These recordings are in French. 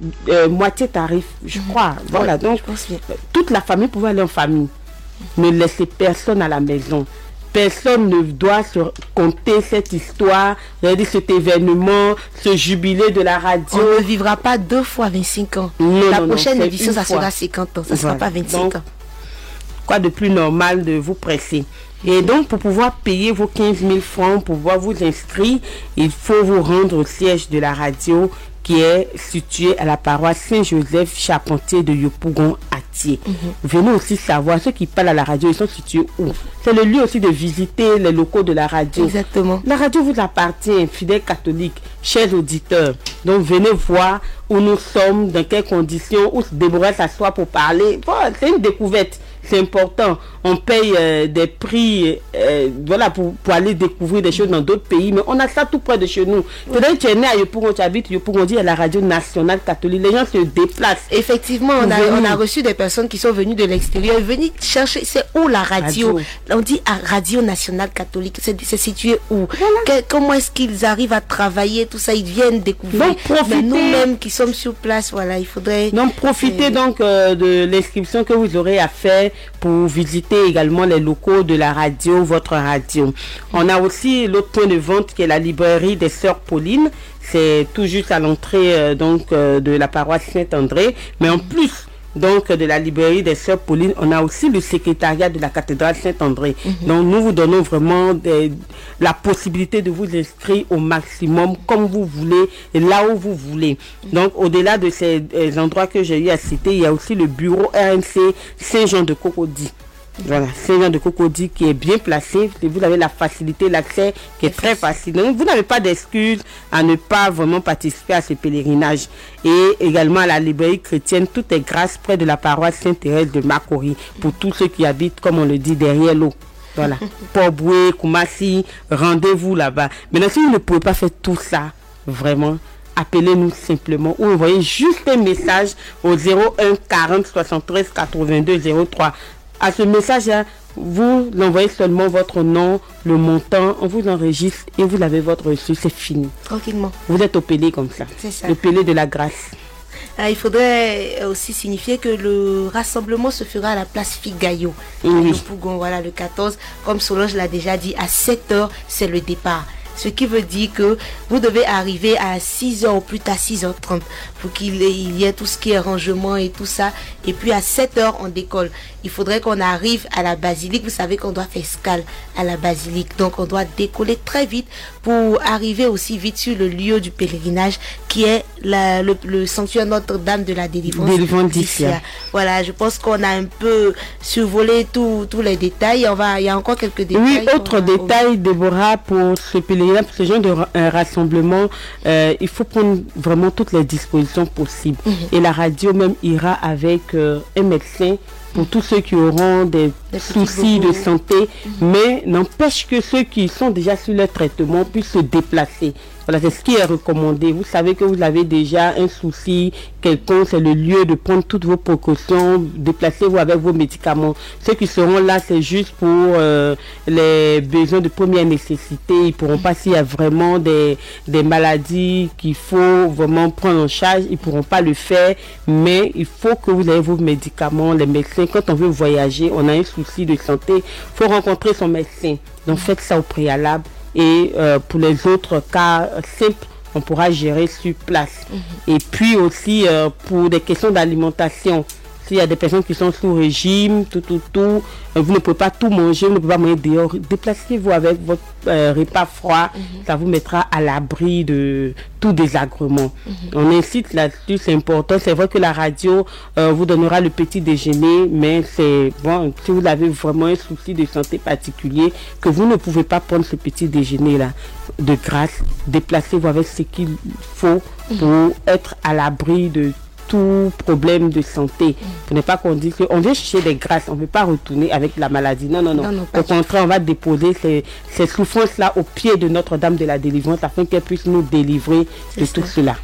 moitié tarif, je crois. Voilà, donc toute la famille pouvait aller en famille. Ne laissez personne à la maison. Personne ne doit se compter cette histoire, cet événement, ce jubilé de la radio. On ne vivra pas 2 fois 25 ans. La prochaine édition, ça sera 50 ans. Ça ne sera pas 25 ans. Quoi de plus normal de vous presser. Et donc, pour pouvoir payer vos 15 000 francs, pour pouvoir vous inscrire, il faut vous rendre au siège de la radio qui est situé à la paroisse Saint-Joseph Charpentier de Yopougon à Thiers. Venez aussi savoir, ceux qui parlent à la radio, ils sont situés où? C'est le lieu aussi de visiter les locaux de la radio. Exactement. La radio vous appartient, fidèles catholiques, chers auditeurs. Donc venez voir où nous sommes, dans quelles conditions, où Déborah s'assoit pour parler. Bon, c'est une découverte. C'est important. On paye des prix voilà, pour aller découvrir des choses dans d'autres pays, mais on a ça tout près de chez nous. Peut-être que tu es né à Yopougon, tu habites Yopougon, dit à la radio nationale catholique. Les gens se déplacent. Effectivement, on a reçu des personnes qui sont venues de l'extérieur, venues chercher, c'est où la radio? On dit à Radio Nationale Catholique, c'est situé où? Voilà. Comment est-ce qu'ils arrivent à travailler, tout ça, ils viennent découvrir. Donc, profitez. Nous-mêmes qui sommes sur place, voilà, il faudrait... Donc, profitez donc de l'inscription que vous aurez à faire pour visiter également les locaux de la radio, votre radio. On a aussi l'autre point de vente qui est la librairie des Sœurs Paulines. C'est tout juste à l'entrée de la paroisse Saint-André. Mais en plus donc de la librairie des Sœurs Paulines, on a aussi le secrétariat de la cathédrale Saint-André. Donc nous vous donnons vraiment la possibilité de vous inscrire au maximum comme vous voulez et là où vous voulez. Donc au-delà de ces endroits que j'ai eu à citer, il y a aussi le bureau RNC Saint-Jean de Cocody. Voilà, Saint-Jean de Cocody qui est bien placé. Vous avez la facilité, l'accès qui est très facile. Donc, vous n'avez pas d'excuses à ne pas vraiment participer à ce pèlerinage. Et également à la librairie chrétienne, tout est grâce près de la paroisse Sainte-Thérèse de Makori pour tous ceux qui habitent, comme on le dit, derrière l'eau. Voilà, Port-Boué, Koumassi, rendez-vous là-bas. Maintenant, si vous ne pouvez pas faire tout ça, vraiment, appelez-nous simplement ou envoyez juste un message au 01 40 73 82 03. À ce message-là, vous l'envoyez seulement votre nom, le montant, on vous enregistre et vous avez votre reçu, c'est fini. Tranquillement. Vous êtes au Pélé comme ça. C'est ça. Le Pélé de la grâce. Il faudrait aussi signifier que le rassemblement se fera à la place Figayo. Oui. Pougon, voilà, le 14. Comme Solange l'a déjà dit, à 7h, c'est le départ. Ce qui veut dire que vous devez arriver à 6h ou plus tard 6h30 pour qu'il y ait tout ce qui est rangement et tout ça. Et puis à 7h, on décolle. Il faudrait qu'on arrive à la basilique. Vous savez qu'on doit faire escale à la basilique. Donc on doit décoller très vite pour arriver aussi vite sur le lieu du pèlerinage qui est le sanctuaire Notre-Dame de la Délivrance d'ici. Voilà, je pense qu'on a un peu survolé tous les détails. Il y a encore quelques détails. Oui, autre détail, Déborah, pour ce pèlerinage, pour ce genre de rassemblement, il faut prendre vraiment toutes les dispositions possibles. Et la radio même ira avec un médecin pour tous ceux qui auront des soucis de santé, mais n'empêche que ceux qui sont déjà sur le traitement puissent se déplacer. Voilà, c'est ce qui est recommandé. Vous savez que vous avez déjà un souci quelconque, c'est le lieu de prendre toutes vos précautions, déplacez-vous avec vos médicaments. Ceux qui seront là, c'est juste pour les besoins de première nécessité. Ils ne pourront pas, s'il y a vraiment des maladies qu'il faut vraiment prendre en charge, ils ne pourront pas le faire, mais il faut que vous ayez vos médicaments, les médecins. Quand on veut voyager, on a un souci de santé, il faut rencontrer son médecin. Donc faites ça au préalable. Et pour les autres cas simples, on pourra gérer sur place. Et puis aussi pour des questions d'alimentation, s'il y a des personnes qui sont sous régime, vous ne pouvez pas tout manger, vous ne pouvez pas manger dehors, déplacez-vous avec votre repas froid, ça vous mettra à l'abri de tout désagrément. On incite là-dessus, c'est important. C'est vrai que la radio vous donnera le petit déjeuner, mais c'est bon, si vous avez vraiment un souci de santé particulier, que vous ne pouvez pas prendre ce petit déjeuner-là, de grâce, déplacez-vous avec ce qu'il faut pour être à l'abri de tout problème de santé. Pour ne pas qu'on dise qu'on vient chercher des grâces, on ne veut pas retourner avec la maladie. Non. Au contraire, on va déposer ces souffrances-là au pied de Notre-Dame de la Délivrance afin qu'elle puisse nous délivrer de tout cela.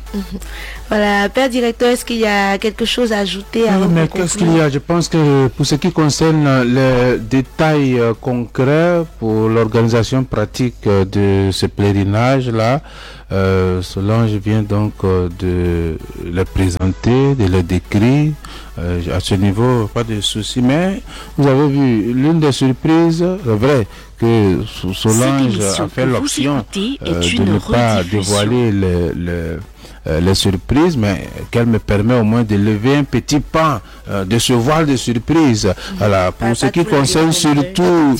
Voilà, Père Directeur, est-ce qu'il y a quelque chose à ajouter? Oui, mais qu'est-ce qu'il y a? Je pense que pour ce qui concerne les détails concrets pour l'organisation pratique de ce pèlerinage-là, Solange vient donc de le présenter, de le décrire. À ce niveau, pas de souci. Mais vous avez vu, l'une des surprises, c'est vrai que Solange a fait l'option de ne pas dévoiler les surprises, mais qu'elle me permet au moins de lever un petit pan de ce voile de surprise. Voilà, pour ce qui concerne surtout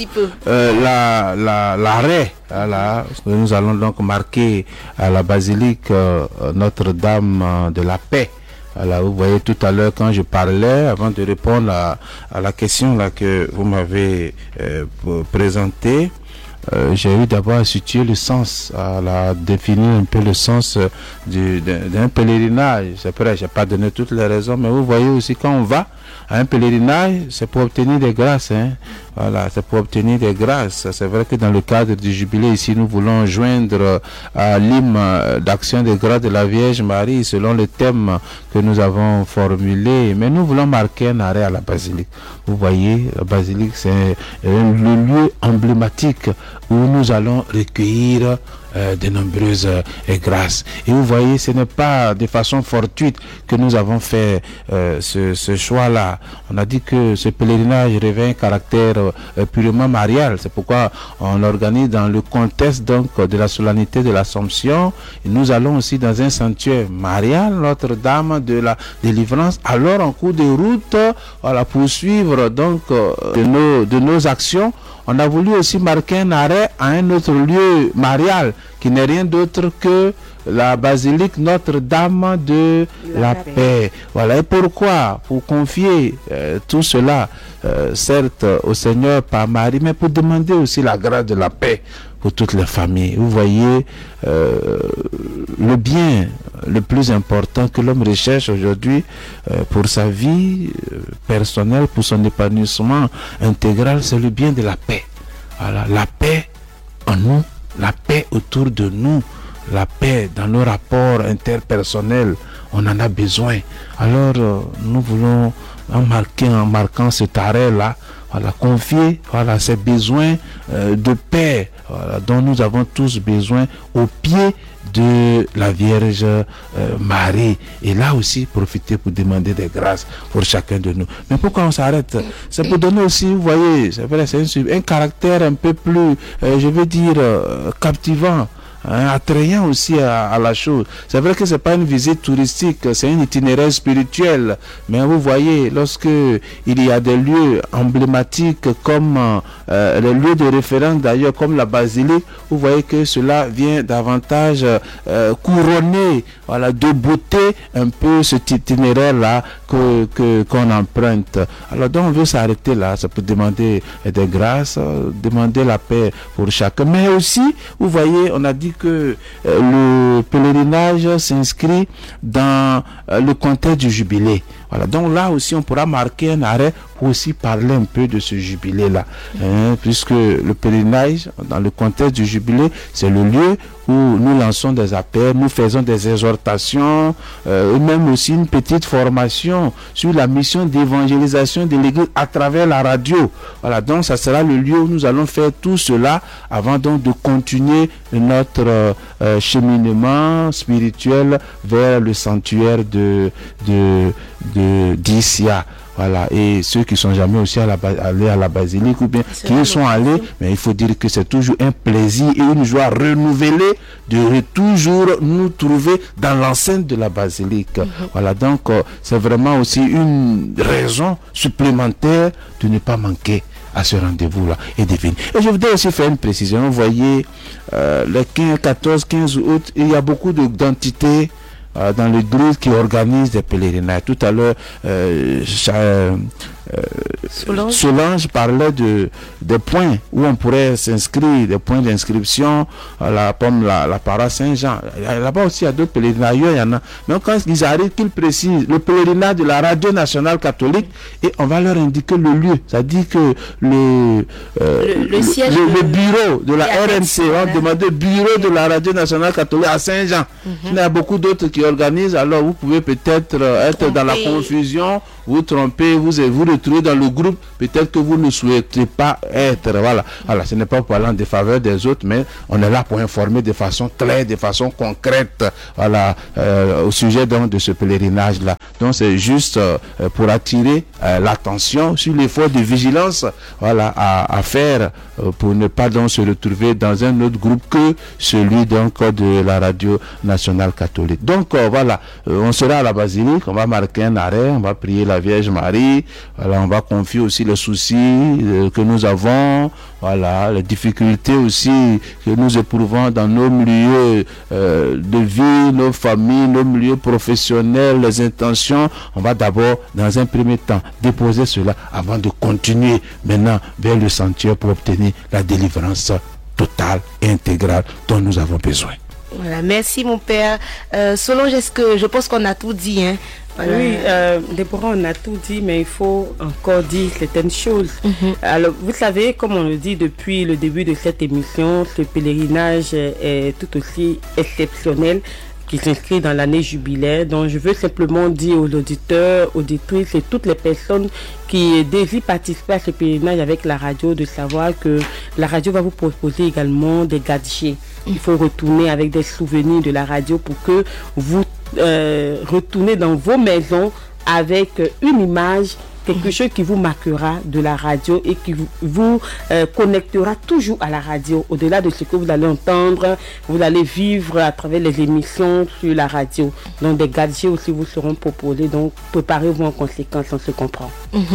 l'arrêt, voilà, nous allons donc marquer à la basilique Notre-Dame de la Paix. Voilà, vous voyez tout à l'heure quand je parlais, avant de répondre à la question là que vous m'avez présentée, j'ai eu d'abord à situer le sens, à définir un peu le sens d'un pèlerinage. C'est vrai, je n'ai pas donné toutes les raisons, mais vous voyez aussi quand on va à un pèlerinage, c'est pour obtenir des grâces. Hein. Voilà, c'est pour obtenir des grâces. C'est vrai que dans le cadre du jubilé, ici, nous voulons joindre à l'hymne d'action de grâce de la Vierge Marie, selon le thème que nous avons formulé. Mais nous voulons marquer un arrêt à la basilique. Vous voyez, la basilique, c'est le lieu emblématique où nous allons recueillir de nombreuses grâces. Et vous voyez, ce n'est pas de façon fortuite que nous avons fait ce choix-là. On a dit que ce pèlerinage revêt un caractère purement marial. C'est pourquoi on l'organise dans le contexte donc de la solennité de l'Assomption. Et nous allons aussi dans un sanctuaire marial, Notre-Dame de la Délivrance. Alors, en cours de route, voilà, poursuivre donc de nos actions, on a voulu aussi marquer un arrêt à un autre lieu marial qui n'est rien d'autre que la basilique Notre-Dame de la Paix. Voilà. Et pourquoi? Pour confier tout cela, certes au Seigneur par Marie, mais pour demander aussi la grâce de la paix pour toutes les familles. Vous voyez, le bien le plus important que l'homme recherche aujourd'hui pour sa vie personnelle, pour son épanouissement intégral, c'est le bien de la paix. Voilà, la paix en nous, la paix autour de nous, la paix dans nos rapports interpersonnels, on en a besoin. Alors, nous voulons en marquant cet arrêt-là, voilà, confier ces besoins de paix dont nous avons tous besoin au pied de la Vierge Marie. Et là aussi, profiter pour demander des grâces pour chacun de nous. Mais pourquoi on s'arrête? C'est pour donner aussi, vous voyez, c'est vrai, c'est un caractère un peu plus, je veux dire, captivant. Attrayant aussi à la chose. C'est vrai que c'est pas une visite touristique, c'est un itinéraire spirituel. Mais vous voyez, lorsque il y a des lieux emblématiques comme les lieux de référence d'ailleurs, comme la basilique, vous voyez que cela vient davantage couronner, voilà, de beauté un peu cet itinéraire-là qu'on emprunte. Alors donc on veut s'arrêter là, ça peut demander des grâces, demander la paix pour chacun. Mais aussi, vous voyez, on a dit que le pèlerinage s'inscrit dans le contexte du jubilé. Voilà, donc là aussi on pourra marquer un arrêt pour aussi parler un peu de ce jubilé-là, puisque le pèlerinage, dans le contexte du jubilé, c'est le lieu où nous lançons des appels, nous faisons des exhortations, et même aussi une petite formation sur la mission d'évangélisation de l'Église à travers la radio. Voilà, donc ça sera le lieu où nous allons faire tout cela avant donc de continuer notre cheminement spirituel vers le sanctuaire d'Issia. Voilà, et ceux qui sont jamais aussi allés à la basilique ou bien qui y sont allés, mais il faut dire que c'est toujours un plaisir et une joie renouvelée de toujours nous trouver dans l'enceinte de la basilique. Voilà, donc c'est vraiment aussi une raison supplémentaire de ne pas manquer à ce rendez-vous-là et de venir. Et je voudrais aussi faire une précision. Vous voyez, le 14, 15 août, il y a beaucoup d'entités dans l'église qui organise des pèlerinages. Tout à l'heure, Solange parlait des points où on pourrait s'inscrire, des points d'inscription, comme la paroisse Saint-Jean. Là-bas aussi, il y a d'autres pèlerinages, il y en a. Mais quand ils arrivent, qu'ils précisent le pèlerinage de la Radio Nationale Catholique, et on va leur indiquer le lieu. C'est-à-dire que le siège, le bureau de la RNC, on va demander bureau de la Radio Nationale Catholique à Saint-Jean. Il y a beaucoup d'autres qui organisent, alors vous pouvez peut-être être dans la confusion, vous tromper, vous retrouvez dans le groupe, peut-être que vous ne souhaitez pas être. Voilà, ce n'est pas pour aller en défaveur des autres, mais on est là pour informer de façon claire, de façon concrète, voilà, au sujet donc de ce pèlerinage-là. Donc c'est juste pour attirer l'attention sur l'effort de vigilance, voilà, à faire pour ne pas donc se retrouver dans un autre groupe que celui donc de la radio nationale catholique. Donc voilà, on sera à la basilique, on va marquer un arrêt, on va prier la Vierge Marie, voilà, on va confier aussi les soucis que nous avons, voilà, les difficultés aussi que nous éprouvons dans nos milieux de vie, nos familles, nos milieux professionnels, les intentions. On va d'abord, dans un premier temps, déposer cela avant de continuer maintenant vers le sanctuaire pour obtenir la délivrance totale et intégrale dont nous avons besoin. Voilà, merci mon père. Solange, je pense qu'on a tout dit, hein? Voilà. Oui, Déborah, on a tout dit, mais il faut encore dire certaines choses. Alors, vous savez, comme on le dit depuis le début de cette émission, ce pèlerinage est tout aussi exceptionnel qui s'inscrit dans l'année jubilaire. Donc, je veux simplement dire aux auditeurs, auditrices et toutes les personnes qui désirent participer à ce pèlerinage avec la radio, de savoir que la radio va vous proposer également des gadgets. Il faut retourner avec des souvenirs de la radio pour que vous retournez dans vos maisons avec une image, quelque chose qui vous marquera de la radio et qui vous connectera toujours à la radio. Au-delà de ce que vous allez entendre, vous allez vivre à travers les émissions sur la radio. Donc des gadgets aussi vous seront proposés. Donc préparez-vous en conséquence, on se comprend.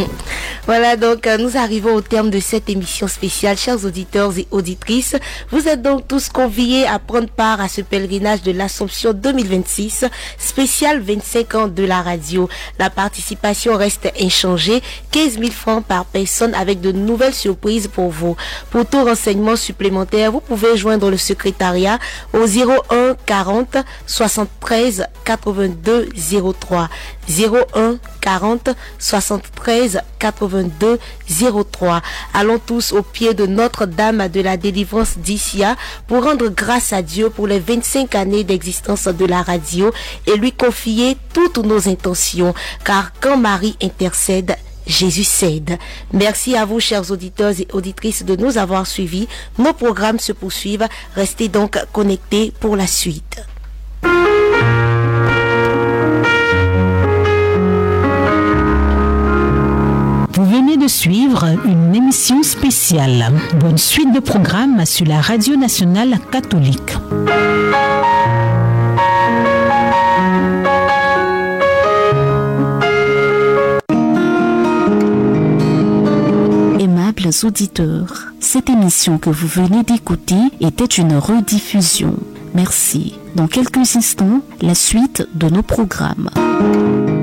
Voilà, donc nous arrivons au terme de cette émission spéciale. Chers auditeurs et auditrices, vous êtes donc tous conviés à prendre part à ce pèlerinage de l'Assomption 2026, spécial 25 ans de la radio. La participation reste inchangée. 15 000 francs par personne avec de nouvelles surprises pour vous. Pour tout renseignement supplémentaire, vous pouvez joindre le secrétariat au 01 40 73 82 03. 01 40 73 82 03. Allons tous au pied de Notre-Dame de la Délivrance d'Issia pour rendre grâce à Dieu pour les 25 années d'existence de la radio et lui confier toutes nos intentions, car quand Marie intercède, Jésus cède. Merci à vous, chers auditeurs et auditrices, de nous avoir suivis. Nos programmes se poursuivent. Restez donc connectés pour la suite. Vous venez de suivre une émission spéciale. Bonne suite de programmes sur la Radio nationale catholique. Aimables auditeurs, cette émission que vous venez d'écouter était une rediffusion. Merci. Dans quelques instants, la suite de nos programmes.